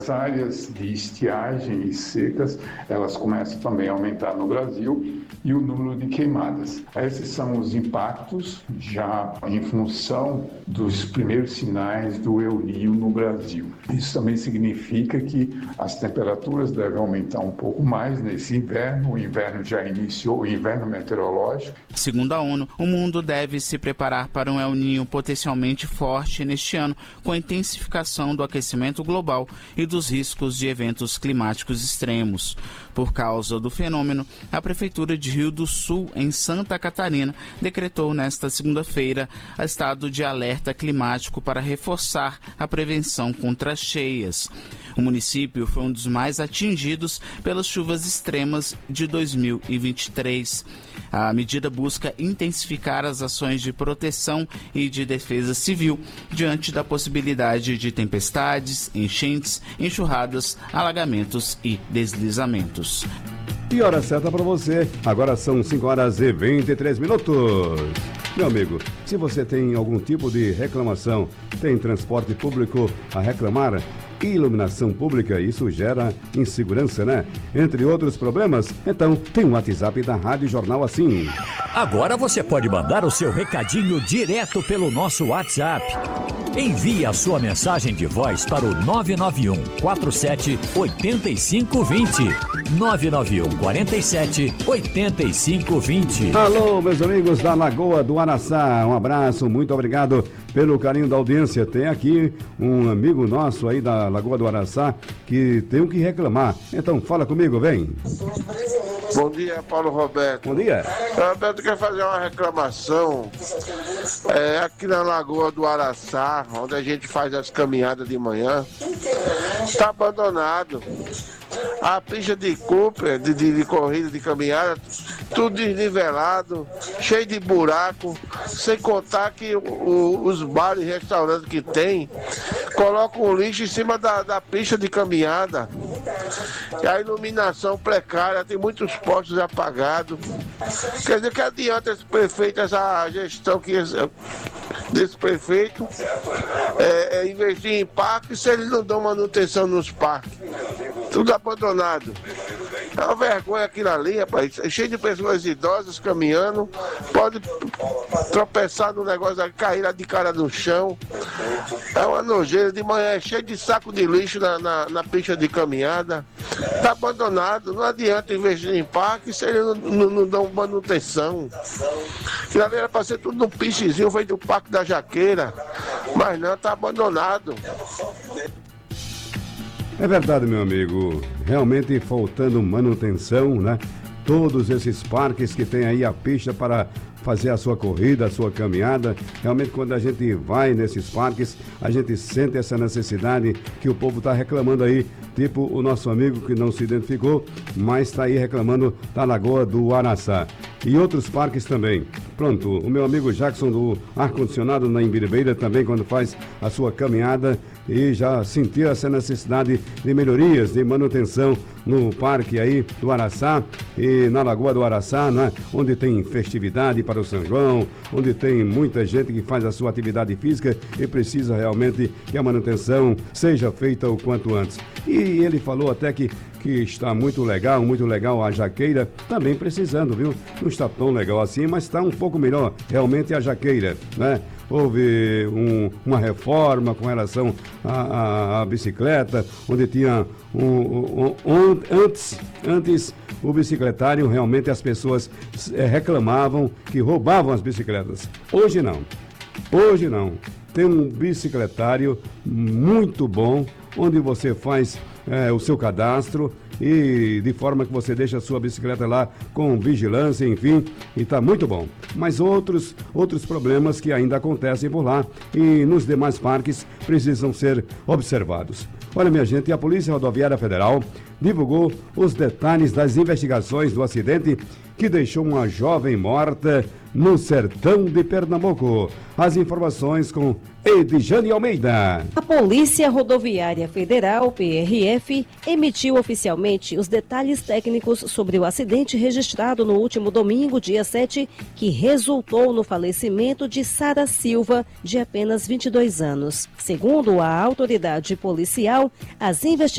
As áreas de estiagem e secas, elas começam também a aumentar no Brasil e o número de queimadas. Esses são os impactos já em função dos primeiros sinais do El Niño no Brasil. Isso também significa que as temperaturas devem aumentar um pouco mais nesse inverno. O inverno já iniciou, o inverno meteorológico. Segundo a ONU, o mundo deve se preparar para um El Niño potencialmente forte neste ano, com a intensificação do aquecimento global e dos riscos de eventos climáticos extremos. Por causa do fenômeno, a Prefeitura de Rio do Sul, em Santa Catarina, decretou nesta segunda-feira estado de alerta climático para reforçar a prevenção contra cheias. O município foi um dos mais atingidos pelas chuvas extremas de 2023. A medida busca intensificar as ações de proteção e de defesa civil diante da possibilidade de tempestades, enchentes, enxurradas, alagamentos e deslizamentos. E hora certa para você. Agora são 5h23. Meu amigo, se você tem algum tipo de reclamação, tem transporte público a reclamar, iluminação pública, isso gera insegurança, né? Entre outros problemas, então tem o WhatsApp da Rádio Jornal Assim. Agora você pode mandar o seu recadinho direto pelo nosso WhatsApp. Envie a sua mensagem de voz para o 991 47 8520. 991 47 8520. Alô, meus amigos da Lagoa do Araçá, um abraço, muito obrigado pelo carinho da audiência. Tem aqui um amigo nosso aí da Lagoa do Araçá que tem o que reclamar. Então fala comigo, vem. Bom dia, Paulo Roberto. Bom dia. Roberto quer fazer uma reclamação aqui na Lagoa do Araçá, onde a gente faz as caminhadas de manhã. Está abandonado. A pista de Cooper, de corrida, de caminhada, tudo desnivelado, cheio de buraco, sem contar que os bares e restaurantes que tem colocam o lixo em cima da pista de caminhada. E a iluminação precária, tem muitos postos apagados. Quer dizer, que adianta esse prefeito, essa gestão desse prefeito investir em parques se eles não dão manutenção nos parques? Tudo abandonado. É uma vergonha aquilo ali, rapaz. É cheio de pessoas idosas caminhando, pode tropeçar no negócio, cair lá de cara no chão. É uma nojeira. De manhã é cheio de saco de lixo na pista de caminhada. Está abandonado. Não adianta investir em parque se eles não dão manutenção. Aquilo ali era para ser tudo num pichezinho, feito do Parque da Jaqueira. Mas não, está abandonado. É verdade, meu amigo, realmente faltando manutenção, né? Todos esses parques que tem aí a pista para fazer a sua corrida, a sua caminhada, realmente quando a gente vai nesses parques, a gente sente essa necessidade que o povo está reclamando aí, tipo o nosso amigo que não se identificou, mas está aí reclamando da Lagoa do Araçá. E outros parques também. Pronto, o meu amigo Jackson do ar-condicionado na Imbiribeira também, quando faz a sua caminhada, e já sentiu essa necessidade de melhorias, de manutenção no parque aí do Araçá e na Lagoa do Araçá, né? Onde tem festividade para o São João, onde tem muita gente que faz a sua atividade física e precisa realmente que a manutenção seja feita o quanto antes. E ele falou até que está muito legal a Jaqueira, também precisando, viu? Não está tão legal assim, mas está um pouco melhor realmente a Jaqueira, né? Houve uma reforma com relação à bicicleta, onde tinha antes o bicicletário, realmente as pessoas reclamavam que roubavam as bicicletas. Hoje não. Tem um bicicletário muito bom, onde você faz o seu cadastro e de forma que você deixa a sua bicicleta lá com vigilância, enfim, e está muito bom. Mas outros problemas que ainda acontecem por lá e nos demais parques precisam ser observados. Olha, minha gente, a Polícia Rodoviária Federal divulgou os detalhes das investigações do acidente que deixou uma jovem morta no sertão de Pernambuco. As informações com Edjane Almeida. A Polícia Rodoviária Federal, PRF, emitiu oficialmente os detalhes técnicos sobre o acidente registrado no último domingo, dia 7, que resultou no falecimento de Sara Silva, de apenas 22 anos. Segundo a autoridade policial, as investigações